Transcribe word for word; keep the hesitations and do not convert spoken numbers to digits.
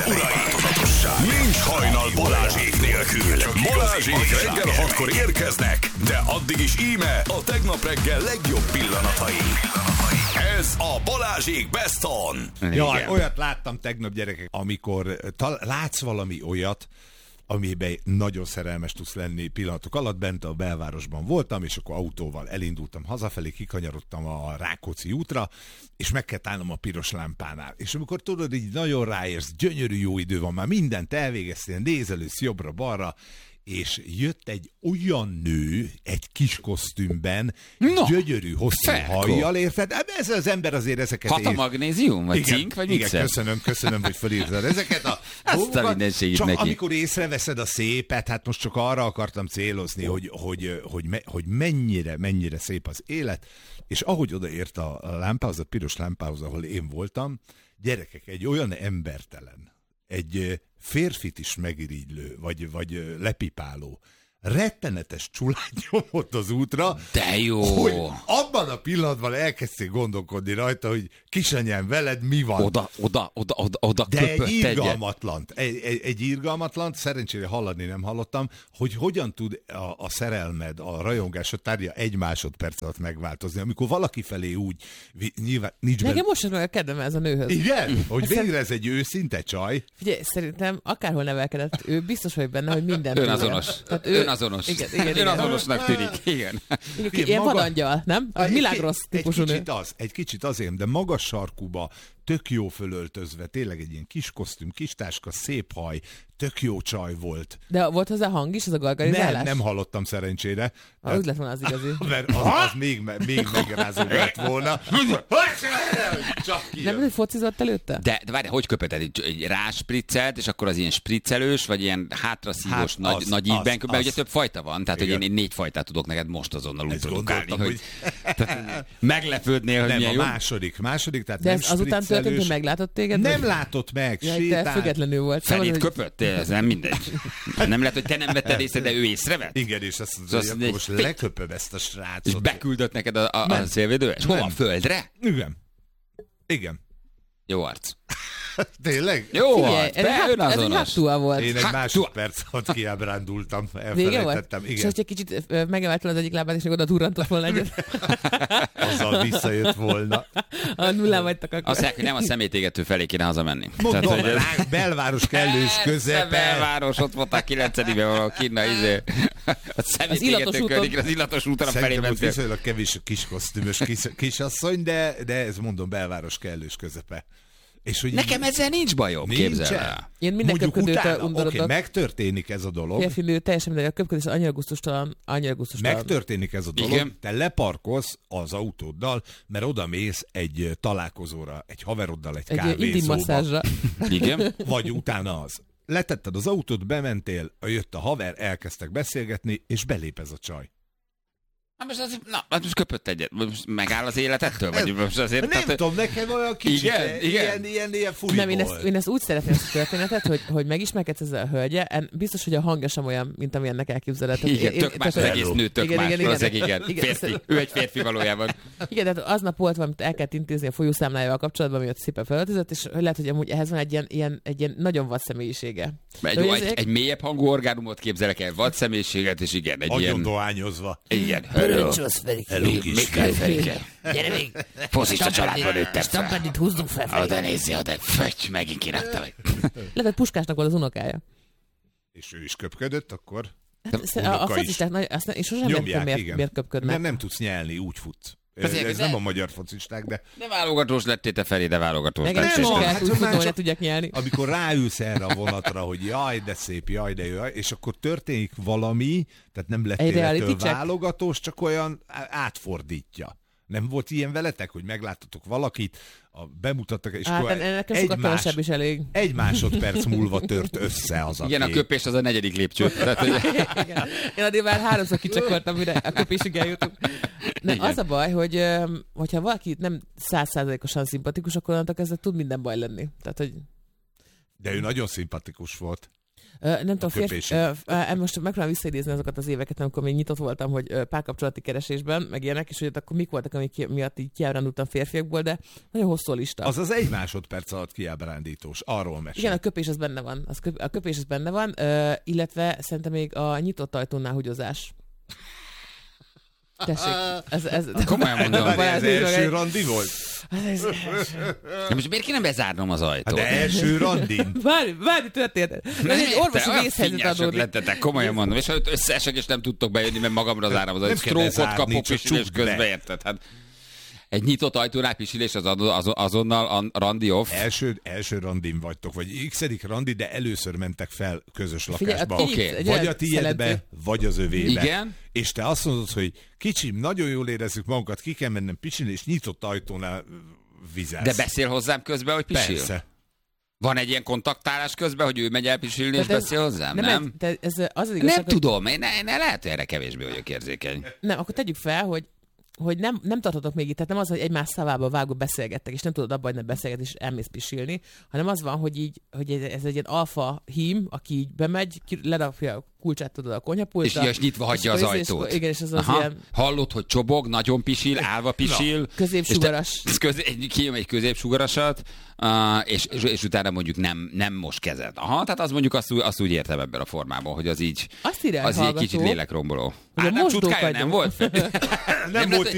Változatosság. Nincs hajnal Balázsék nélkül. Balázsék reggel hatkor érkeznek, de addig is íme a tegnap reggel legjobb pillanatai. Ez a Balázsék Best On. Jaj, olyat láttam tegnap, gyerekek, amikor tal- látsz valami olyat, amiben nagyon szerelmes tudsz lenni pillanatok alatt. Bent a belvárosban voltam, és akkor autóval elindultam hazafelé, kikanyarodtam a Rákóczi útra, és meg kell állnom a piros lámpánál. És amikor tudod, így nagyon ráérsz, gyönyörű jó idő van, már mindent elvégeztél, nézelősz jobbra-balra, és jött egy olyan nő, egy kis kosztümben, no, gyönyörű, hosszú hajjal, érted? Ez az ember azért ezeket... Hat a magnézium? Vagy igen, cink? Vagy igen, köszönöm, köszönöm, hogy felírtad ezeket a dolgokat. Csak neki. Amikor észreveszed a szépet, hát most csak arra akartam célozni, hogy, hogy, hogy, me, hogy mennyire, mennyire szép az élet, és ahogy odaért a lámpához, a piros lámpához, ahol én voltam, gyerekek, egy olyan embertelen, egy férfit is megirigylő, vagy, vagy lepipáló, rettenetes csulány nyomott az útra, de jó, hogy abban a pillanatban elkezdték gondolkodni rajta, hogy kisanyám, veled mi van? Oda, oda, oda, oda, oda de egy irgalmatlant, egy, egy, egy irgalmatlant, szerencsére hallani nem hallottam, hogy hogyan tud a, a szerelmed, a rajongásod tárgya egy másodperc alatt megváltozni, amikor valaki felé úgy, nyilván nincs benne... Nekem most sem olyan kedvem ez a nőhöz. Igen? Hogy végre ez egy őszinte csaj. Figyelj, szerintem akárhol nevelkedett, ő biztos vagy benne, hogy minden önazonos. Tehát ő... Önazonos. Igen, igen, igen. Önazonosnak tűnik. Igen. Igen, ilyen maga... vadangyal, nem? A Milagros típusú egy nő. Kicsit az, egy kicsit azért, de magas sarkuba, tök jó fölöltözve, tényleg egy ilyen kis kosztüm, kis táska, szép haj, tök jó csaj volt. De volt hozzá hang is, az a gargarizálás? Nem, nem hallottam szerencsére. Ah, úgy lett volna az igazi. Mert az, az még, még megrázóbb lett volna. Nem, hogy focizott előtte? De, de várj, hogy köpöted? Egy, egy ráspriccelt, és akkor az ilyen spriccelős, vagy ilyen hátraszívós, hát, nagy, az, nagy ígyben, mert ugye több fajta van, tehát hogy én, én négy fajtát tudok neked most azonnal úgy produkálni, hogy, hogy... meglepődnél, hogy nem, milyen a jó. második, második, tehát de nem ez azután történt, hogy meglátott téged? Nem vagy? látott meg, ja, sétált. Te függetlenül volt. Felét köpött, ez nem mindegy. Nem lehet, hogy te nem vetted észre, de ő észrevett? Igen, és azt mondja, hogy akkor most leköpöm ezt a srácot. És beküldött neked a, a, a szélvédő? És hova? A földre? Igen. Igen. Jó arc. Tényleg? Jó arc, te hát, önazonos. Ez egy hátúa volt. Én egy hát, másodperc alatt kiábrándultam, elfelejtettem. Igen. És hogyha kicsit megemeltem az egyik lábát, és még oda durrantott volna egyet. Azzal visszajött volna. A nullán vagytak akkor. Azt mondják, hogy nem a szemétégető felé kéne hazamenni. Mondom, Tehát, ez... belváros kellős közepe. Belváros, ott voltál kilencedikben valahol kínna, izé. A szemétégető környékén, az illatos úton a felé mentél. Szerintem viszonylag kevés a kis kosztümös kis, kisasszony, de, de ez mondom, belváros kellős közepe. És hogy nekem ezzel nincs bajom, képzel el. Én minden köpködőtől undorodok. Oké, megtörténik ez a dolog. Férfi nő, teljesen mindegy, a köpködés annyira gusztustalan, annyira gusztustalan. Megtörténik ez a dolog, igen. Te leparkolsz az autóddal, mert oda mész egy találkozóra, egy haveroddal, egy, egy kávézóba. Igen. Vagy utána az. Letetted az autót, bementél, jött a haver, elkezdtek beszélgetni, és belép ez a csaj. Na most, az, na, most köpött egyet. Most megáll az életettől? Vagy most azért, nem tehát, tudom, nekem olyan kicsit igen, ilyen, igen. ilyen, ilyen, ilyen furi nem, én ezt, én ezt úgy szeretném ezt a történetet, hogy, hogy megismerkedsz ezzel a hölgye, biztos, hogy a hangja sem olyan, mint amilyennek elképzeled. Igen, én, tök én, más, az egész nő tök igen, más, igen, igen, igen, igen, férfi. Ő egy férfi valójában. Igen, tehát aznap volt valamit el kellett intézni a folyószámlájával kapcsolatban, miatt szépen felöltözött, és lehet, hogy amúgy ehhez van egy ilyen, ilyen, egy ilyen nagyon vad személyisége. Egy, egy, ezek... egy mélyebb hangú orgánumot képzelek el, vad személyiséget, és igen, egy ilyen... dohányozva. Igen. Hello, mit kell, Ferike? Gyere még! Foszist a családban nőttem fel. Stampedit húzzunk fel. Oda nézzi, oda. Fögy, megint kirakta meg. Lehet, Puskásnak volt az unokája. És ő is köpködött, akkor? Hát, a a focisták, azt én sosem értem, miért, miért köpködnek. Mert nem tudsz nyelni, úgy futsz. Ez, ez nem a magyar focisták, de... De válogatós lettél te felé, de válogatós lettél. Nem, nem, hát, úgy tudom, hogy tudják nyelni. Amikor ráülsz erre a vonatra, hogy jaj, de szép, jaj, de jó, és akkor történik valami, tehát nem lettél ettől válogatós, csak olyan átfordítja. Nem volt ilyen veletek, hogy megláttatok valakit, a, bemutattak, és hát, akkor egy, más, is elég. egy másodperc múlva tört össze az a igen, kép. A köpés az a negyedik lépcső. Tehát, hogy... igen. Én addig már háromszor kicsakoltam, mire a köpésig eljutunk. Nem, az a baj, hogy hogyha valaki nem száz százalékosan szimpatikus, akkor onnantól kezdve tud minden baj lenni. Tehát, hogy... De ő nagyon szimpatikus volt. Uh, nem tudom, férfi, uh, uh, most megpróbálom visszaidézni azokat az éveket, amikor még nyitott voltam, hogy uh, párkapcsolati keresésben, meg ilyenek, és hogy akkor mik voltak, amik miatt így kiábrándultam férfiakból, de nagyon hosszú a lista. Az az egy másodperc alatt kiábrándítós, arról mesél. Igen, a köpés az benne van, az köp, a köpés az benne van, uh, illetve szerintem még a nyitott ajtónál húgyozás. Tessék, ez... ez komolyan mondom. Ez első randi volt? De most miért kéne bezárnom az ajtót? De első randin. Várj, várj, történt. Ez egy orvosi vészhelyzet adódik. Lettetek, komolyan mondom. És ha összeesek, és nem tudtok bejönni, mert magamra zárom az ajtót. Sztrókot kapok, pisilés közben, érted? Hát egy nyitott ajtónál pisilés az azonnal a randi off. Első, első randin vagytok, vagy x-edik randi, de először mentek fel közös lakásba. Okay. Vagy a tiédbe, vagy az övébe. Igen. És te azt mondod, hogy kicsim, nagyon jól érezzük magunkat, ki kell mennem pisilni, és nyitott ajtónál vizelsz. De beszél hozzám közben, hogy pisil? Persze. Van egy ilyen kontaktálás közben, hogy ő megy el pisilni, és ez, beszél hozzám? Nem? Nem, ez, ez az az igazság, nem tudom, én, én lehet, hogy erre kevésbé vagyok érzékeny. Nem, akkor tegyük fel, hogy hogy nem, nem tartotok még itt, tehát nem az, hogy egymás szavába vágva beszélgettek, és nem tudod abba, hogy nem beszélget, és elmész pisilni, hanem az van, hogy így, hogy ez egy ilyen alfa hím, aki így bemegy, ledapja a kulcsát tudod a konyhapultra. És, és nyitva hagyja az ajtót. És, igen, és az az ilyen... Hallod, hogy csobog, nagyon pisil, állva pisil. Na, középsugaras. Köz, kijön egy középsugarasat, uh, és, és, és utána mondjuk nem, nem most kezed. Aha, tehát az mondjuk azt, azt úgy értem ebben a formában, hogy az így, azt írja, az így kicsit lélekromboló. Hát nem csutkája nem volt? nem volt